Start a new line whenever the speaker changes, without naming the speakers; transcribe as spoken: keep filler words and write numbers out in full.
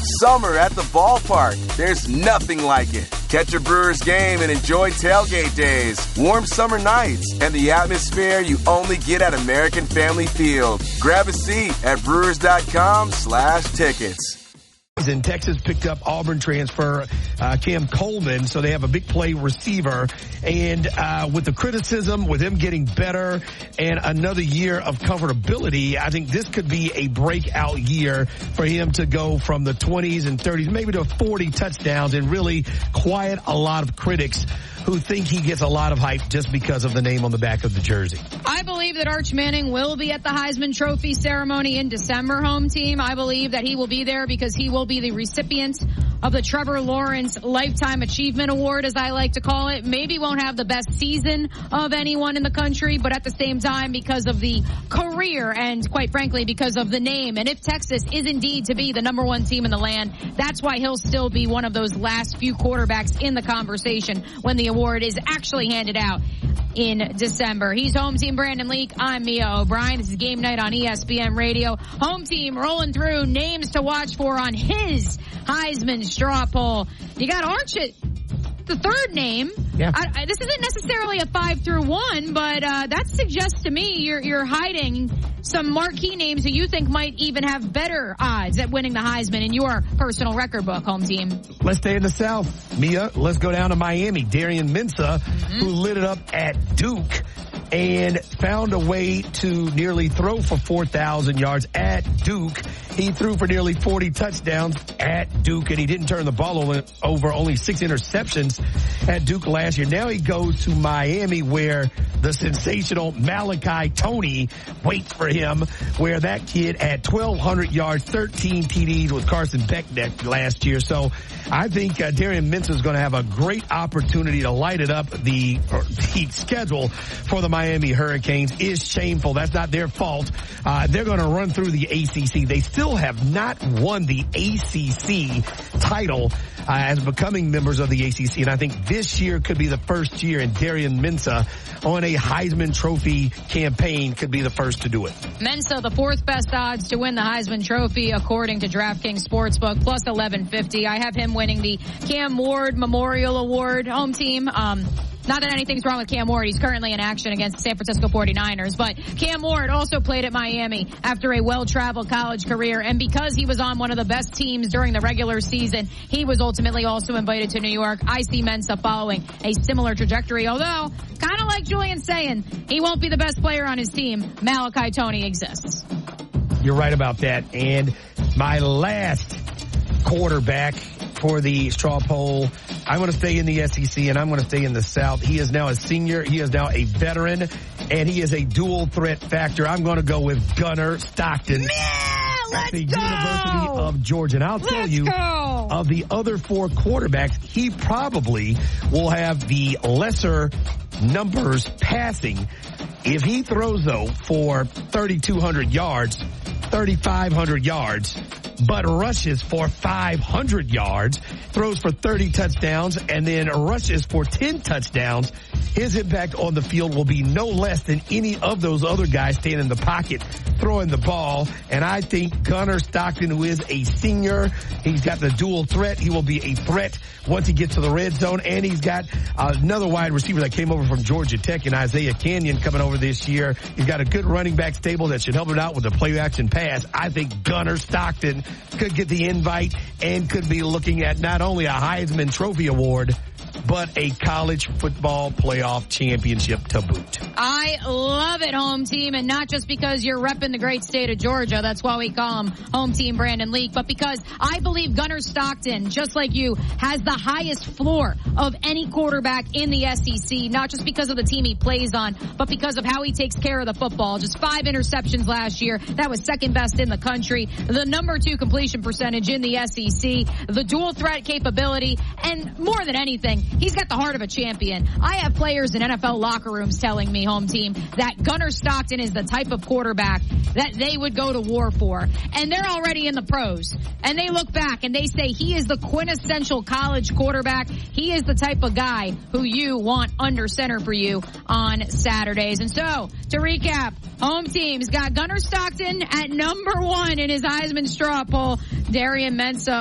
Summer at the ballpark. There's nothing like it. Catch a Brewers game and enjoy tailgate days, warm summer nights, and the atmosphere you only get at American Family Field. Grab a seat at brewers.com slash tickets.
And Texas picked up Auburn transfer uh, Cam Coleman, so they have a big play receiver. And uh, with the criticism, with him getting better and another year of comfortability, I think this could be a breakout year for him to go from the twenties and thirties, maybe to forty touchdowns, and really quiet a lot of critics who think he gets a lot of hype just because of the name on the back of the jersey.
I believe that Arch Manning will be at the Heisman Trophy ceremony in December, home team. I believe that he will be there because he will be the recipient of the Trevor Lawrence Lifetime Achievement Award, as I like to call it. Maybe won't have the best season of anyone in the country, but at the same time, because of the career and, quite frankly, because of the name. And if Texas is indeed to be the number one team in the land, that's why he'll still be one of those last few quarterbacks in the conversation when the award is actually handed out in December. He's home team Brandon Leak. I'm Mia O'Brien. This is Game Night on E S P N Radio. Home team rolling through names to watch for on his Heisman straw poll. You got Arch at the third name.
Yeah.
I, I, this isn't necessarily a five through one, but uh, that suggests to me you're you're hiding some marquee names who you think might even have better odds at winning the Heisman in your personal record book, home team.
Let's stay in the South, Mia. Let's go down to Miami. Darian Mensah, mm-hmm. who lit it up at Duke and found a way to nearly throw for four thousand yards at Duke. He threw for nearly forty touchdowns at Duke, and he didn't turn the ball over, only six interceptions at Duke last year. Now he goes to Miami, where the sensational Malachi Toney waits for him, where that kid had twelve hundred yards, thirteen T Ds with Carson Beckett last year. So I think uh, Darian Mensah is going to have a great opportunity to light it up. The, the schedule for the Miami Hurricanes is shameful. That's not their fault. Uh, they're going to run through the A C C. They still have not won the A C C title uh, as becoming members of the A C C. And I think this year could be the first year, and Darian Mensah on a Heisman Trophy campaign could be the first to do it.
Mensah, the fourth best odds to win the Heisman Trophy, according to DraftKings Sportsbook, plus eleven fifty. I have him winning the Cam Ward Memorial Award, home team. Um, Not that anything's wrong with Cam Ward. He's currently in action against the San Francisco forty-niners. But Cam Ward also played at Miami after a well-traveled college career. And because he was on one of the best teams during the regular season, he was ultimately also invited to New York. I see Mensah following a similar trajectory. Although, kind of like Julian's saying, he won't be the best player on his team. Malachi Toney exists.
You're right about that. And my last quarterback for the straw poll, I'm going to stay in the S E C and I'm going to stay in the South. He is now a senior. He is now a veteran, and he is a dual threat factor. I'm going to go with Gunnar Stockton.
Yeah, let's
at the
go.
University of Georgia. And I'll
let's
tell you,
go.
of the other four quarterbacks, he probably will have the lesser numbers passing. If he throws, though, for thirty-two hundred yards, thirty-five hundred yards, but rushes for five hundred yards, throws for thirty touchdowns, and then rushes for ten touchdowns, his impact on the field will be no less than any of those other guys standing in the pocket throwing the ball. And I think Gunnar Stockton, who is a senior, he's got the dual threat. He will be a threat once he gets to the red zone. And he's got uh, another wide receiver that came over from Georgia Tech in Isaiah Canyon coming over this year. He's got a good running back stable that should help him out with the play action pass. I think Gunnar Stockton could get the invite and could be looking at not only a Heisman Trophy award, but a college football playoff championship to boot.
I love it, home team, and not just because you're repping the great state of Georgia. That's why we call him home team Brandon Leak, but because I believe Gunnar Stockton, just like you, has the highest floor of any quarterback in the S E C, not just because of the team he plays on, but because of how he takes care of the football. Just five interceptions last year. That was second best in the country. The number two completion percentage in the S E C. The dual threat capability, and more than anything, he's got the heart of a champion. I have players in N F L locker rooms telling me, home team, that Gunnar Stockton is the type of quarterback that they would go to war for. And they're already in the pros. And they look back and they say he is the quintessential college quarterback. He is the type of guy who you want under center for you on Saturdays. And so, to recap, home team's got Gunnar Stockton at number one in his Heisman straw poll. Darian Mensah